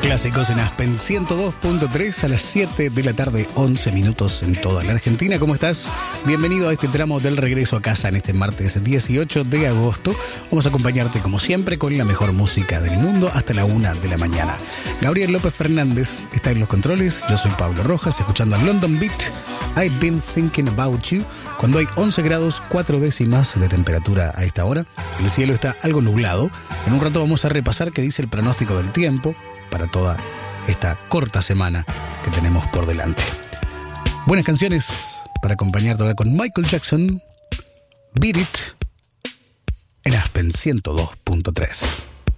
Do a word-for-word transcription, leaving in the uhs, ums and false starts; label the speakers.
Speaker 1: Clásicos en Aspen ciento dos punto tres a las siete de la tarde, once minutos en toda la Argentina. ¿Cómo estás? Bienvenido a este tramo del regreso a casa en este martes dieciocho de agosto. Vamos a acompañarte como siempre con la mejor música del mundo hasta la una de la mañana. Gabriel López Fernández está en los controles. Yo soy Pablo Rojas, escuchando a London Beat, I've Been Thinking About You. Cuando hay once grados, cuatro décimas de temperatura a esta hora. El cielo está algo nublado. En un rato vamos a repasar qué dice el pronóstico del tiempo para toda esta corta semana que tenemos por delante. Buenas canciones para acompañarte ahora con Michael Jackson, Beat It, en Aspen ciento dos punto tres.